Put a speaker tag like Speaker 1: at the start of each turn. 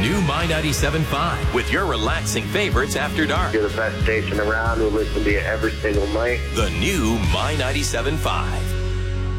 Speaker 1: new My 97.5 with your relaxing favorites after dark.
Speaker 2: You're the best station around. We listen to you every single night.
Speaker 1: The new My 97.5.